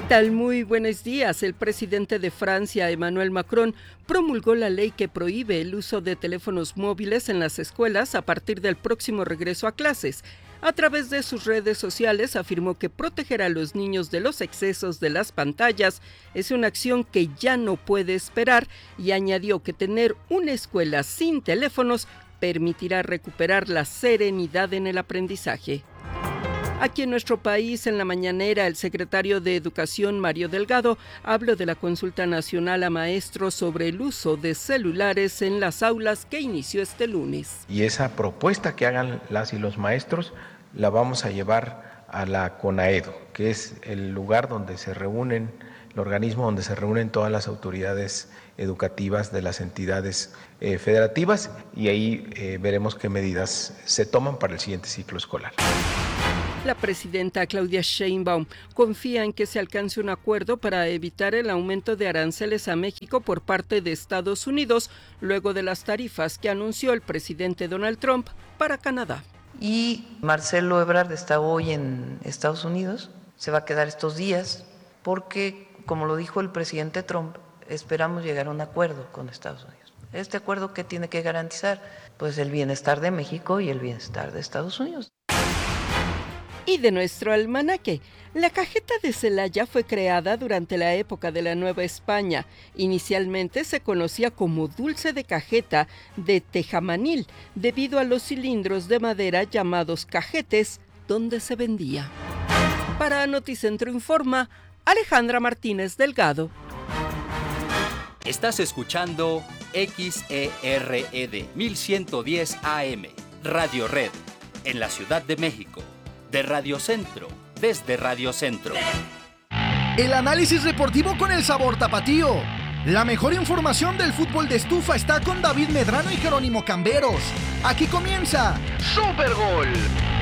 tal? Muy buenos días. El presidente de Francia, Emmanuel Macron, promulgó la ley que prohíbe el uso de teléfonos móviles en las escuelas a partir del próximo regreso a clases. A través de sus redes sociales afirmó que proteger a los niños de los excesos de las pantallas es una acción que ya no puede esperar y añadió que tener una escuela sin teléfonos permitirá recuperar la serenidad en el aprendizaje. Aquí en nuestro país, en la mañanera, el secretario de Educación, Mario Delgado, habló de la consulta nacional a maestros sobre el uso de celulares en las aulas que inició este lunes. Y esa propuesta que hagan las y los maestros la vamos a llevar a la CONAEDO, que es el lugar donde se reúnen, el organismo donde se reúnen todas las autoridades educativas de las entidades federativas, y ahí veremos qué medidas se toman para el siguiente ciclo escolar. La presidenta Claudia Sheinbaum confía en que se alcance un acuerdo para evitar el aumento de aranceles a México por parte de Estados Unidos, luego de las tarifas que anunció el presidente Donald Trump para Canadá. Y Marcelo Ebrard está hoy en Estados Unidos, se va a quedar estos días, porque, como lo dijo el presidente Trump, esperamos llegar a un acuerdo con Estados Unidos. ¿Este acuerdo qué tiene que garantizar? Pues el bienestar de México y el bienestar de Estados Unidos. Y de nuestro almanaque, la cajeta de Celaya fue creada durante la época de la Nueva España. Inicialmente se conocía como dulce de cajeta de tejamanil, debido a los cilindros de madera llamados cajetes, donde se vendía. Para Noticentro Informa, Alejandra Martínez Delgado. Estás escuchando XERED 1110 AM, Radio Red, en la Ciudad de México. De Radio Centro, desde Radio Centro. El análisis deportivo con el sabor tapatío. La mejor información del fútbol de estufa está con David Medrano y Jerónimo Camberos. Aquí comienza Super Gol.